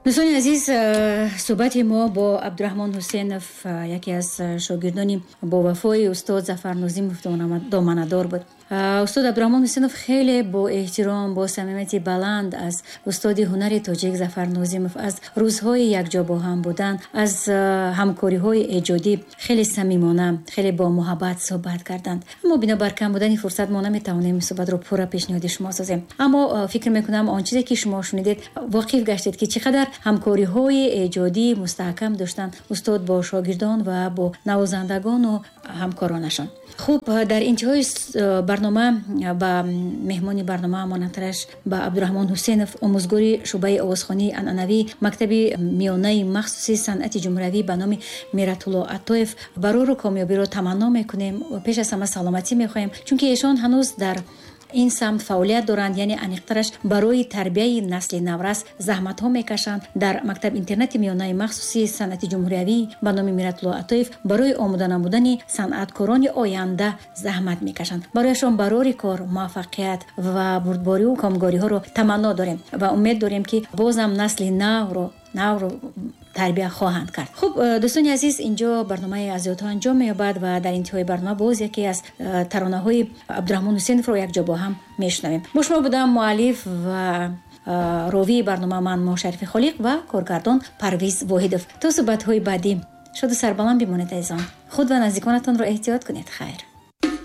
دوستان عزیز، صحبت ما با عبدالرحمن حسینف، یکی از شاگردان با وفای استاد ظفر نظیمов دامنه‌دار بود. استاد عبدالرحمن حسینف خیلی با احترام، با صمیمیت بلند از استاد هنر تاجیک ظفر نظیمov، از روزهای یکجا با هم بودن، از همکاری‌های ایجادی خیلی صمیمانه، خیلی با محبت صحبت کردند. اما بنابر کم بودن فرصت ما نمیتوانیم صحبت رو پورا پیشنهاد شما سازیم. اما فکر میکنم آن چیزی که شما شنیدید واقف گشتید که چقدر همکاری‌های ایجادی مستحکم داشتن استاد با شاگردان و با نوازندگان و همکارانشان. خوب، در انتهای برنامه با مهمان برنامه مانترش با عبدالرحمن حسینف، آموزگار شعبه آوازخوانی عنعنوی مکتب میانه مخصوصی صنعت جمهوری به نام میرت الله عطایف برای کامیابی رو تمنا میکنیم و پیش از همه سلامتی میخوایم، چون که ایشان هنوز در این سمت فعالیت دارند. یعنی انیقترش برای تربیت نسل نورس زحمت ها میکشند. در مکتب اینترنت میانه مخصوصی صنعت جمهوری به نام میرت الله عطایف برای آماده نمودن صنعتکاران آینده زحمت میکشند. برایشان برای کار موفقیت و بردباری و کامگاری ها رو تمنا داریم و امید داریم که بازم نسل نو رو تربیت خواهند کرد. خوب دوستان عزیز، اینجا برنامه از یوتا انجام می‌یابد و در انتهای برنامه باز یکی از ترانه‌های عبدالرحمن حسینف رو یک جا با هم میشنویم. با شما بودم مؤلف و راوی برنامه من مشرف خالق و کارگردان پرویز واحدов. تا صحبت‌های بعدی شاد و سربلند بمانید عزیزان. خود و نزدیکانتان رو احتیاط کنید. خیر.